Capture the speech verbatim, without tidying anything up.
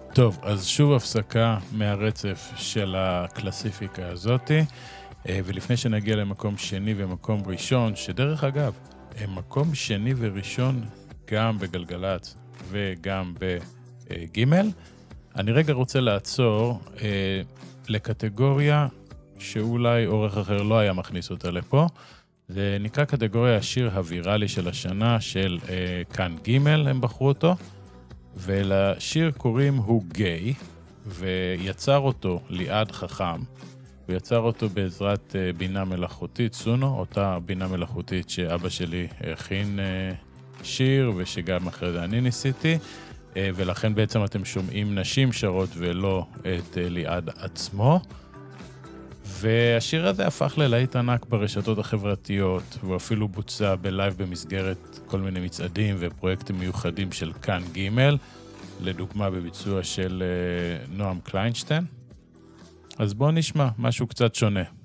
טוב, אז שוב הפסקה מהרצף של הקלאסיפיקה הזאת, ולפני שנגיע למקום שני ומקום ראשון, שדרך אגב, מקום שני וראשון גם בגלגלת וגם בגימל, אני רגע רוצה לעצור אה, לקטגוריה שאולי עורך אחר לא היה מכניס אותה לפה. זה נקרא קטגוריה השיר הוויראלי של השנה של אה, כאן גימל, הם בחרו אותו. ולשיר קוראים הוא גיי, ויצר אותו ליעד חכם. הוא יצר אותו בעזרת אה, בינה מלאכותית, סונו, אותה בינה מלאכותית שאבא שלי הכין אה, שיר, ושגם אחרי זה אני ניסיתי. ולכן בעצם אתם שומעים נשים שרות ולא את ליעד עצמו. והשיר הזה הפך ללהיט ענק ברשתות החברתיות, והוא אפילו בוצע בלייב במסגרת כל מיני מצעדים ופרויקטים מיוחדים של כאן גימל, לדוגמה בביצוע של נועם קליינשטיין. אז בואו נשמע משהו קצת שונה.